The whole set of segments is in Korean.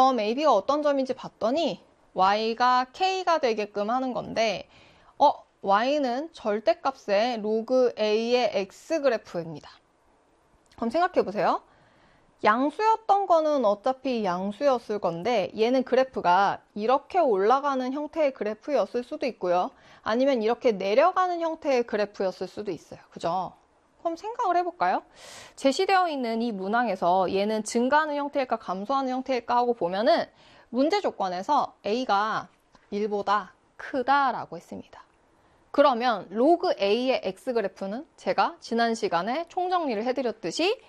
점 AB가 어떤 점인지 봤더니 y가 k가 되게끔 하는 건데 y는 절대값의 로그 a의 x 그래프입니다. 그럼 생각해보세요. 양수였던 거는 어차피 양수였을 건데 얘는 그래프가 이렇게 올라가는 형태의 그래프였을 수도 있고요. 아니면 이렇게 내려가는 형태의 그래프였을 수도 있어요. 그죠? 그럼 생각을 해볼까요? 제시되어 있는 이 문항에서 얘는 증가하는 형태일까 감소하는 형태일까 하고 보면은 문제 조건에서 a가 1보다 크다라고 했습니다. 그러면 로그 a의 x 그래프는 제가 지난 시간에 총정리를 해드렸듯이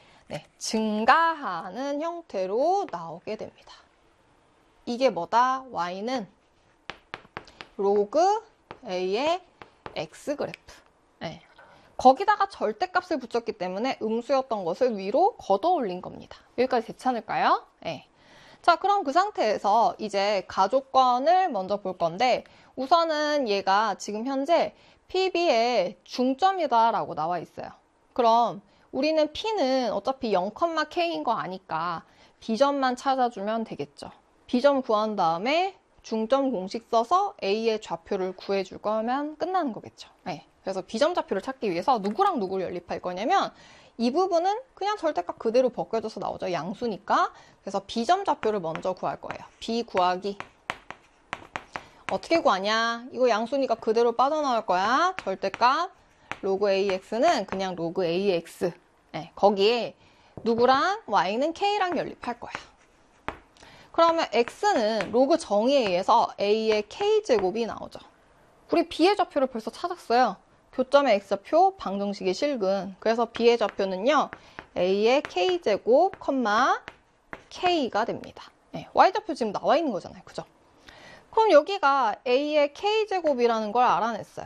증가하는 형태로 나오게 됩니다. 이게 뭐다? y는 로그 a의 x 그래프. 거기다가 절대값을 붙였기 때문에 음수였던 것을 위로 걷어 올린 겁니다. 여기까지 괜찮을까요? 자, 그럼 그 상태에서 이제 가조건을 먼저 볼 건데 우선은 얘가 지금 현재 PB의 중점이다라고 나와 있어요. 그럼 우리는 P는 어차피 0,K인 거 아니까 B점만 찾아주면 되겠죠. B점 구한 다음에 중점 공식 써서 A의 좌표를 구해줄 거면 끝나는 거겠죠. 그래서 B점 좌표를 찾기 위해서 누구랑 누구를 연립할 거냐면 이 부분은 그냥 절대값 그대로 벗겨져서 나오죠. 양수니까. 그래서 B점 좌표를 먼저 구할 거예요. B 구하기. 어떻게 구하냐? 이거 양수니까 그대로 빠져나올 거야. 절대값 로그 AX는 그냥 로그 AX. 거기에 누구랑 Y는 K랑 연립할 거야. 그러면 X는 로그 정의에 의해서 A의 K제곱이 나오죠. 우리 B의 좌표를 벌써 찾았어요. 교점의 X좌표, 방정식의 실근. 그래서 B의 좌표는요. A의 K제곱, K가 됩니다. Y좌표 지금 나와 있는 거잖아요. 그죠? 그럼 여기가 A의 K제곱이라는 걸 알아냈어요.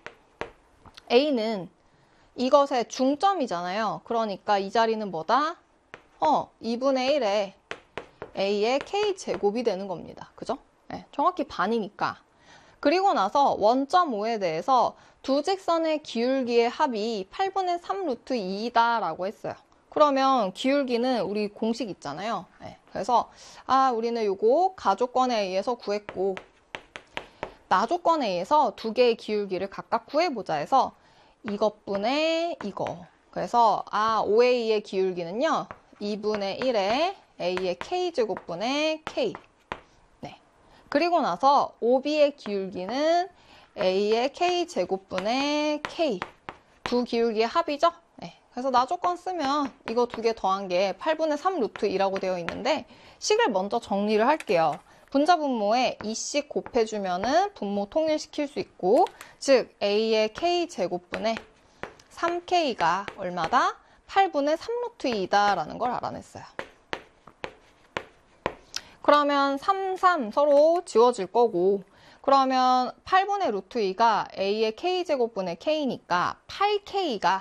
A는 이것의 중점이잖아요. 그러니까 이 자리는 뭐다? 2분의 1에 A의 K제곱이 되는 겁니다. 그죠? 정확히 반이니까. 그리고 나서 원점 5에 대해서 두 직선의 기울기의 합이 8분의 3 루트 2이다 라고 했어요. 그러면 기울기는 우리 공식 있잖아요. 그래서 우리는 요거 가조건에 의해서 구했고 나조건에 의해서 두 개의 기울기를 각각 구해보자 해서 이것분의 이거. 그래서 OA의 기울기는요. 2분의 1에 A의 K제곱분의 K. 그리고 나서 OB의 기울기는 A의 K제곱분의 K. 두 기울기의 합이죠? 그래서 나조건 쓰면 이거 두 개 더한 게 8분의 3 루트 2라고 되어 있는데 식을 먼저 정리를 할게요. 분자 분모에 2씩 곱해주면은 분모 통일시킬 수 있고 즉 A의 K제곱분의 3K가 얼마다? 8분의 3 루트 2다 라는 걸 알아냈어요. 그러면 3, 3 서로 지워질 거고 그러면 8분의 루트 2가 A의 K제곱분의 K니까 8K가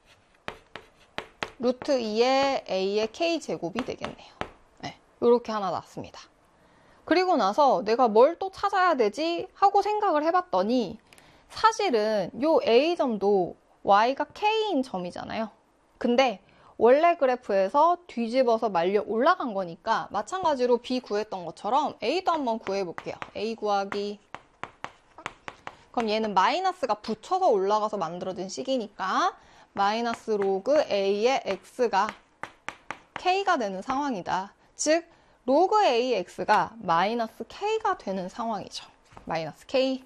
루트 2의 A의 K제곱이 되겠네요. 이렇게 하나 나왔습니다. 그리고 나서 내가 뭘 또 찾아야 되지? 하고 생각을 해봤더니 사실은 요 A점도 Y가 K인 점이잖아요. 근데 원래 그래프에서 뒤집어서 말려 올라간 거니까 마찬가지로 B 구했던 것처럼 A도 한번 구해볼게요. A 구하기. 그럼 얘는 마이너스가 붙여서 올라가서 만들어진 식이니까 마이너스 로그 A의 X가 K가 되는 상황이다. 즉 로그 AX가 마이너스 K가 되는 상황이죠. 마이너스 K.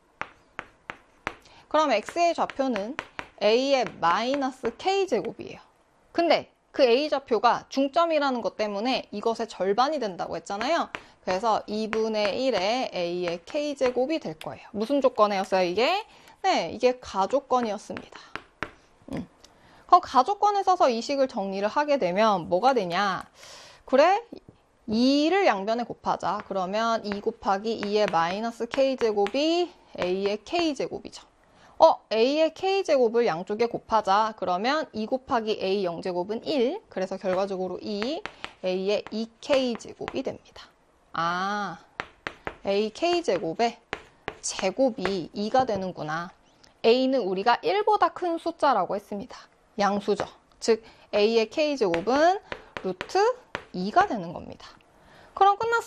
그럼 X의 좌표는 A의 마이너스 K제곱이에요. 근데 그 A좌표가 중점이라는 것 때문에 이것의 절반이 된다고 했잖아요. 그래서 2분의 1의 A의 K제곱이 될 거예요. 무슨 조건이었어요, 이게? 이게 가조건이었습니다. 그럼 가조건에 써서 이 식을 정리를 하게 되면 뭐가 되냐? 그래? 2를 양변에 곱하자. 그러면 2 곱하기 2의 마이너스 K제곱이 A의 K제곱이죠. A의 K제곱을 양쪽에 곱하자. 그러면 2 곱하기 A 0제곱은 1. 그래서 결과적으로 A의 2K제곱이 됩니다. A K제곱의 제곱이 2가 되는구나. A는 우리가 1보다 큰 숫자라고 했습니다. 양수죠. 즉 A의 K제곱은 루트 2가 되는 겁니다. 그럼 끝났어요.